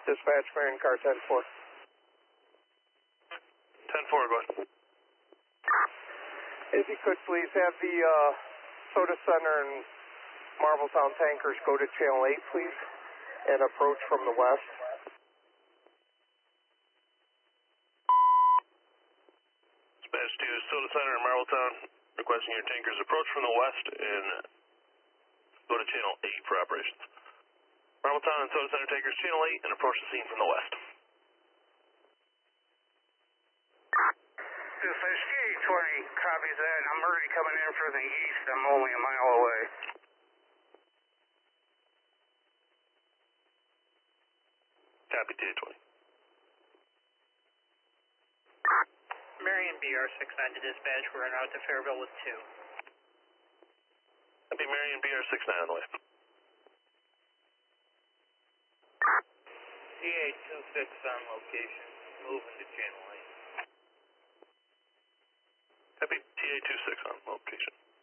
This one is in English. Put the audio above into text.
Dispatch, Marion Car 10-4. 10-4, go ahead. If you could please have the Soda Center and Marbletown tankers go to channel 8, please, and approach from the west. Dispatch to Soda Center and Marbletown, requesting your tankers approach from the west and go to channel 8 for operations. Marbletown and Soda Center tankers channel 8 and approach the scene from the west. Dispatch K-20 copies that. I'm already coming in from the east. I'm only a mile away. Copy, TA-20. Marion BR-69 to dispatch. We're en route to Fairville with 2. Copy, Marion BR-69 on the way. TA-26 on location. Moving to channel 8. Copy, TA-26 on location.